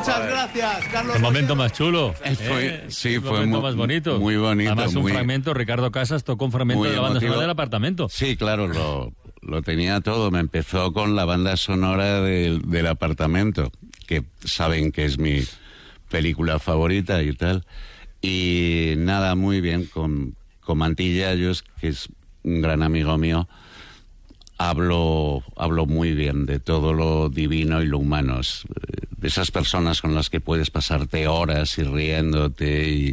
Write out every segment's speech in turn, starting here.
Muchas gracias, Carlos. El momento más chulo. Fue momento más bonito. Muy bonito. Además, un fragmento, Ricardo Casas tocó un fragmento de la banda sonora del Apartamento. Sí, claro, lo tenía todo. Me empezó con la banda sonora del Apartamento, que saben que es mi película favorita y tal. Y nada, muy bien, con Mantilla, que es un gran amigo mío, hablo muy bien de todo lo divino y lo humano, de esas personas con las que puedes pasarte horas y riéndote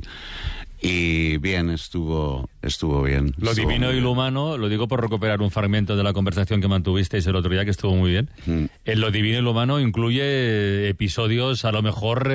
y bien, estuvo bien. Lo divino y lo humano, lo digo por recuperar un fragmento de la conversación que mantuvisteis el otro día, que estuvo muy bien. En lo divino y lo humano incluye episodios a lo mejor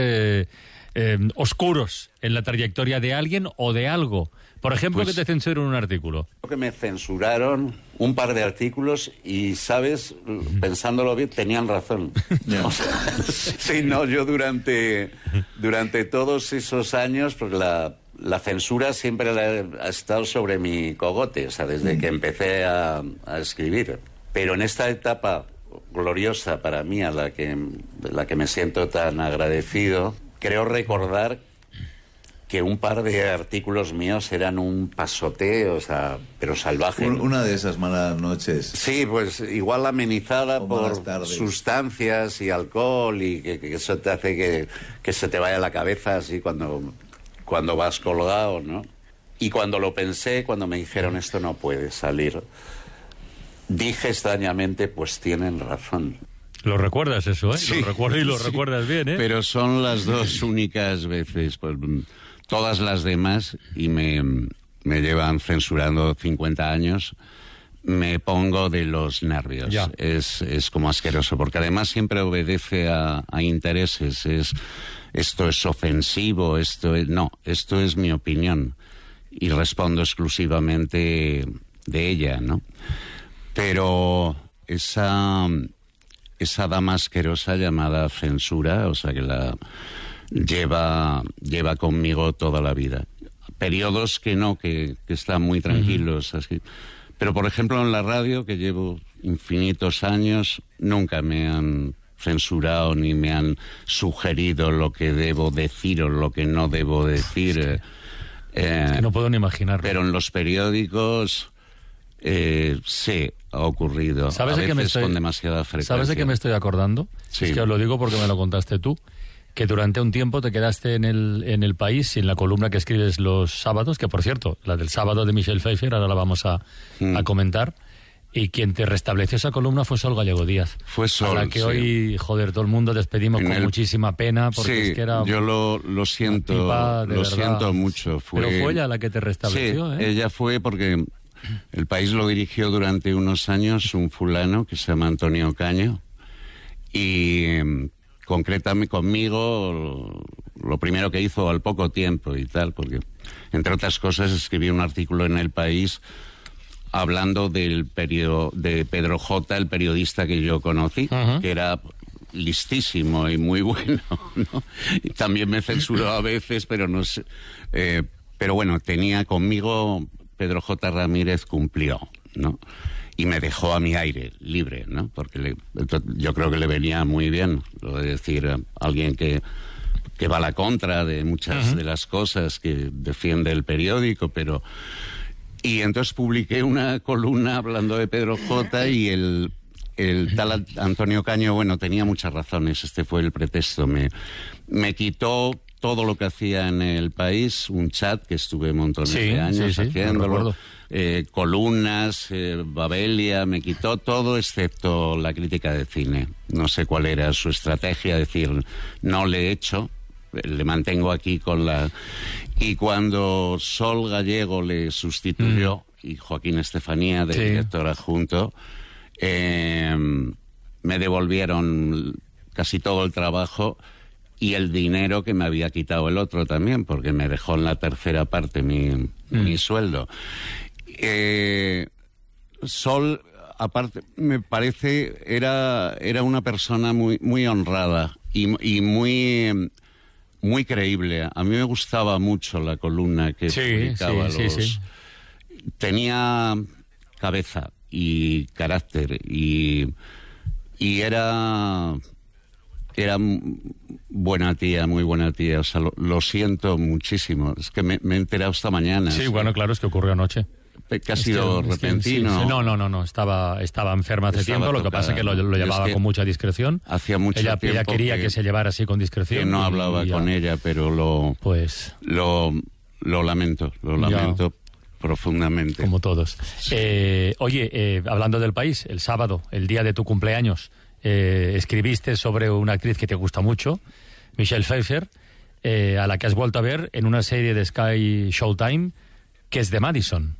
oscuros en la trayectoria de alguien o de algo. Por ejemplo, que te censuren un artículo. Creo que me censuraron un par de artículos y, ¿sabes? Pensándolo bien, tenían razón. O sea, sí, no, yo durante todos esos años, pues la censura siempre ha estado sobre mi cogote, o sea, desde que empecé a escribir. Pero en esta etapa gloriosa para mí, a la que me siento tan agradecido, creo recordar que un par de artículos míos eran un pasoteo, o sea, pero salvaje. Una de esas malas noches. Sí, pues igual amenizada por sustancias y alcohol y que eso te hace que se te vaya la cabeza así cuando vas colgado, ¿no? Y cuando lo pensé, cuando me dijeron esto no puede salir, dije extrañamente, pues tienen razón. Lo recuerdas eso, ¿eh? Sí, lo recuerdo y lo recuerdas bien, ¿eh? Pero son las dos únicas veces, pues todas las demás, y me llevan censurando 50 años, me pongo de los nervios. Ya. Es como asqueroso, porque además siempre obedece a intereses. Esto es ofensivo, esto es mi opinión, y respondo exclusivamente de ella, ¿no? Pero esa dama asquerosa llamada censura, o sea, que la lleva conmigo toda la vida. Periodos que están muy tranquilos, así. Pero, por ejemplo, en la radio, que llevo infinitos años, nunca me han censurado ni me han sugerido lo que debo decir o lo que no debo decir. Es que no puedo ni imaginarlo. Pero en los periódicos sí ha ocurrido. ¿Sabes a veces con demasiada frecuencia. ¿Sabes de qué me estoy acordando? Sí. Es que os lo digo porque me lo contaste tú. Que durante un tiempo te quedaste en el País, en la columna que escribes los sábados, que por cierto, la del sábado de Michelle Pfeiffer, ahora la vamos a comentar, y quien te restableció esa columna fue Sol Gallego Díaz. Fue Sol, a la que sí. Hoy, joder, todo el mundo despedimos con muchísima pena, porque sí, es que era... yo lo siento, lo siento mucho. Pero fue ella la que te restableció, sí, ella fue porque el País lo dirigió durante unos años un fulano que se llama Antonio Caño, y... concretamente conmigo, lo primero que hizo al poco tiempo y tal, porque entre otras cosas escribí un artículo en El País hablando del periodo de Pedro J., el periodista que yo conocí, que era listísimo y muy bueno, ¿no? Y también me censuró a veces, pero no sé, pero bueno, tenía conmigo, Pedro J. Ramírez cumplió, ¿no? Y me dejó a mi aire, libre, ¿no? Porque yo creo que le venía muy bien lo de decir a alguien que va a la contra de muchas de las cosas que defiende el periódico, pero... Y entonces publiqué una columna hablando de Pedro J. y el tal Antonio Caño, bueno, tenía muchas razones, este fue el pretexto. Me quitó todo lo que hacía en El País, un chat que estuve montones de años haciéndolo, columnas, Babelia, me quitó todo excepto la crítica de cine. No sé cuál era su estrategia, decir, no le he hecho, le mantengo aquí con la... Y cuando Sol Gallego le sustituyó, y Joaquín Estefanía, de director adjunto, me devolvieron casi todo el trabajo y el dinero que me había quitado el otro también, porque me dejó en la tercera parte mi sueldo. Sol, aparte, me parece, era una persona muy honrada y muy creíble. A mí me gustaba mucho la columna que publicaba. Tenía cabeza y carácter y era buena tía, muy buena tía. O sea, lo siento muchísimo. Es que me he enterado esta mañana. Sí, bueno, claro, es que ocurrió anoche. Que ha sido repentino. Sí. No, estaba enferma hace tiempo, lo que pasa es que lo llevaba con mucha discreción. Hacía mucho tiempo ella quería que se llevara así con discreción. Que no hablaba con ella, pero lo lamento profundamente. Como todos. Sí. Hablando del país, el sábado, el día de tu cumpleaños, escribiste sobre una actriz que te gusta mucho, Michelle Pfeiffer, a la que has vuelto a ver en una serie de Sky Showtime, que es The Madison.